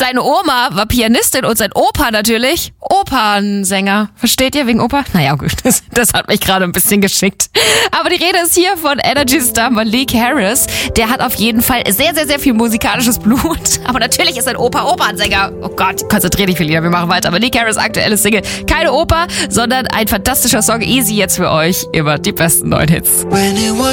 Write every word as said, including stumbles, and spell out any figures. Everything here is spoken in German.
Seine Oma war Pianistin und sein Opa natürlich Opernsänger. Versteht ihr, wegen Opa? Naja, gut, das, das hat mich gerade ein bisschen geschickt. Aber die Rede ist hier von Energy-Star Malik Harris. Der hat auf jeden Fall sehr, sehr, sehr viel musikalisches Blut. Aber natürlich ist sein Opa Opernsänger. Oh Gott, konzentrier dich, Felina, wir machen weiter. Malik Harris, aktuelles Single. Keine Oper, sondern ein fantastischer Song. Easy jetzt für euch. Immer die besten neuen Hits. When it was